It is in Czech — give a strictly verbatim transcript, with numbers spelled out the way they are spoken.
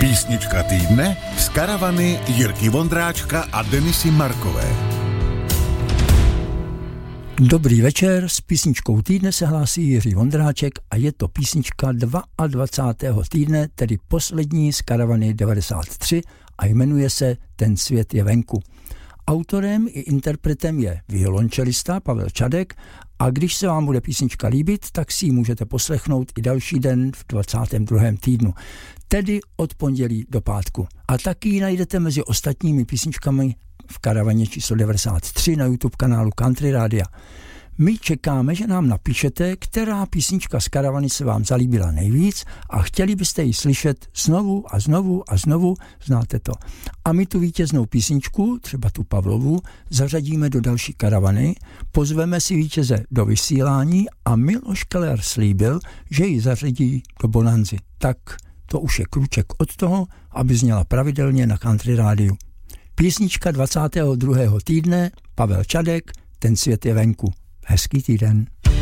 Písnička týdne z karavany Jirky Vondráčka a Denisy Markové. Dobrý večer, s písničkou týdne se hlásí Jiří Vondráček a je to písnička dvacátého druhého týdne, tedy poslední z karavany devadesát tři a jmenuje se Ten svět je venku. Autorem i interpretem je violončelista Pavel Čadek a když se vám bude písnička líbit, tak si ji můžete poslechnout i další den v dvacátém druhém týdnu, tedy od pondělí do pátku. A taky ji najdete mezi ostatními písničkami v karavaně číslo devadesát tři na YouTube kanálu Country Rádia. My čekáme, že nám napíšete, která písnička z karavany se vám zalíbila nejvíc a chtěli byste ji slyšet znovu a znovu a znovu, znáte to. A my tu vítěznou písničku, třeba tu Pavlovu, zařadíme do další karavany, pozveme si vítěze do vysílání a Miloš Keller slíbil, že ji zařadí do Bonanzy. Tak to už je krůček od toho, aby zněla pravidelně na Country Rádiu. Písnička dvacátého druhého týdne, Pavel Čadek, Ten svět je venku. Hezký týden.